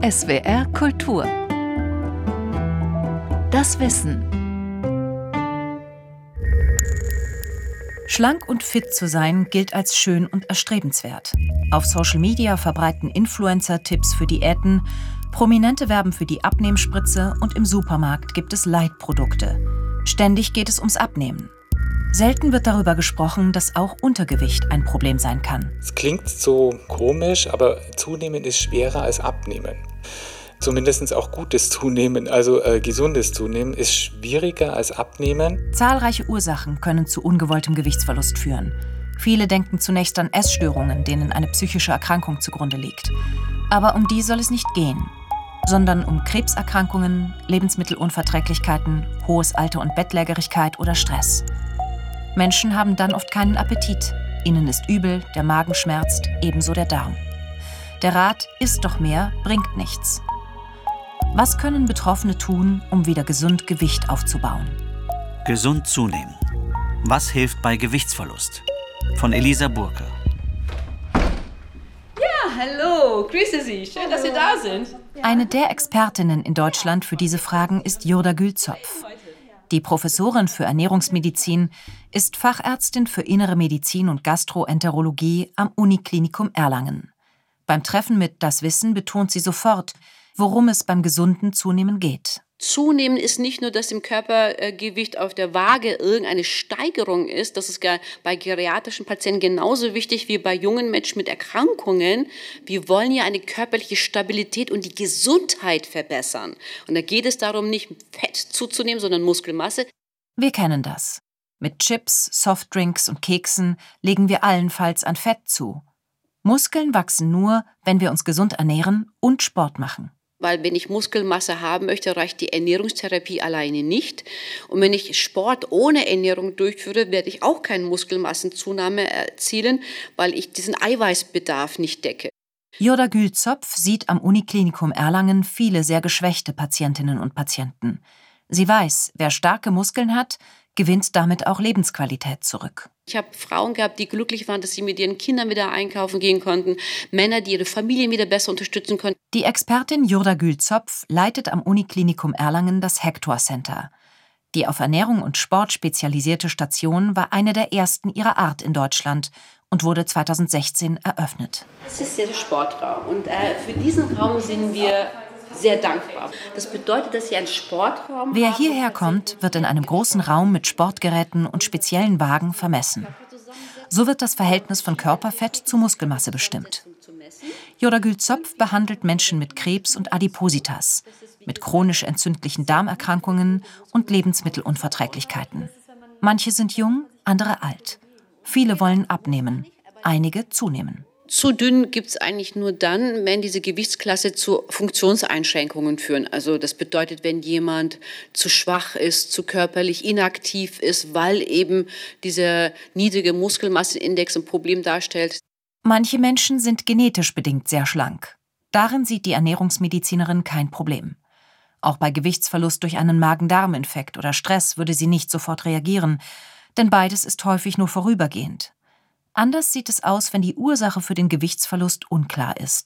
SWR Kultur. Das Wissen. Schlank und fit zu sein gilt als schön und erstrebenswert. Auf Social Media verbreiten Influencer Tipps für Diäten, Prominente werben für die Abnehmspritze und im Supermarkt gibt es Leitprodukte. Ständig geht es ums Abnehmen. Selten wird darüber gesprochen, dass auch Untergewicht ein Problem sein kann. Es klingt so komisch, aber Zunehmen ist schwerer als Abnehmen. Zumindest auch gutes Zunehmen, also gesundes Zunehmen, ist schwieriger als Abnehmen. Zahlreiche Ursachen können zu ungewolltem Gewichtsverlust führen. Viele denken zunächst an Essstörungen, denen eine psychische Erkrankung zugrunde liegt. Aber um die soll es nicht gehen, sondern um Krebserkrankungen, Lebensmittelunverträglichkeiten, hohes Alter und Bettlägerigkeit oder Stress. Menschen haben dann oft keinen Appetit. Ihnen ist übel, der Magen schmerzt, ebenso der Darm. Der Rat, isst doch mehr, bringt nichts. Was können Betroffene tun, um wieder gesund Gewicht aufzubauen? Gesund zunehmen. Was hilft bei Gewichtsverlust? Von Elisa Burke. Ja, hallo, grüße Sie. Schön, dass Sie da sind. Eine der Expertinnen in Deutschland für diese Fragen ist Jurda Gülzopf. Die Professorin für Ernährungsmedizin ist Fachärztin für Innere Medizin und Gastroenterologie am Uniklinikum Erlangen. Beim Treffen mit Das Wissen betont sie sofort, worum es beim gesunden Zunehmen geht. Zunehmen ist nicht nur, dass im Körpergewicht auf der Waage irgendeine Steigerung ist. Das ist bei geriatrischen Patienten genauso wichtig wie bei jungen Menschen mit Erkrankungen. Wir wollen ja eine körperliche Stabilität und die Gesundheit verbessern. Und da geht es darum, nicht Fett zuzunehmen, sondern Muskelmasse. Wir kennen das. Mit Chips, Softdrinks und Keksen legen wir allenfalls an Fett zu. Muskeln wachsen nur, wenn wir uns gesund ernähren und Sport machen. Weil wenn ich Muskelmasse haben möchte, reicht die Ernährungstherapie alleine nicht. Und wenn ich Sport ohne Ernährung durchführe, werde ich auch keine Muskelmassenzunahme erzielen, weil ich diesen Eiweißbedarf nicht decke. Jurda Gülzopf sieht am Uniklinikum Erlangen viele sehr geschwächte Patientinnen und Patienten. Sie weiß, wer starke Muskeln hat, gewinnt damit auch Lebensqualität zurück. Ich habe Frauen gehabt, die glücklich waren, dass sie mit ihren Kindern wieder einkaufen gehen konnten, Männer, die ihre Familien wieder besser unterstützen konnten. Die Expertin Jurda Gülzopf leitet am Uniklinikum Erlangen das Hector Center. Die auf Ernährung und Sport spezialisierte Station war eine der ersten ihrer Art in Deutschland und wurde 2016 eröffnet. Das ist der Sportraum und für diesen Raum sind wir sehr dankbar. Das bedeutet, dass Sie einen Sportraum Wer haben, hierher kommt, wird in einem großen Raum mit Sportgeräten und speziellen Wagen vermessen. So wird das Verhältnis von Körperfett zu Muskelmasse bestimmt. Jurda Gülzopf behandelt Menschen mit Krebs und Adipositas, mit chronisch entzündlichen Darmerkrankungen und Lebensmittelunverträglichkeiten. Manche sind jung, andere alt. Viele wollen abnehmen, einige zunehmen. Zu dünn gibt es eigentlich nur dann, wenn diese Gewichtsklasse zu Funktionseinschränkungen führen. Also das bedeutet, wenn jemand zu schwach ist, zu körperlich inaktiv ist, weil eben dieser niedrige Muskelmassenindex ein Problem darstellt. Manche Menschen sind genetisch bedingt sehr schlank. Darin sieht die Ernährungsmedizinerin kein Problem. Auch bei Gewichtsverlust durch einen Magen-Darm-Infekt oder Stress würde sie nicht sofort reagieren, denn beides ist häufig nur vorübergehend. Anders sieht es aus, wenn die Ursache für den Gewichtsverlust unklar ist.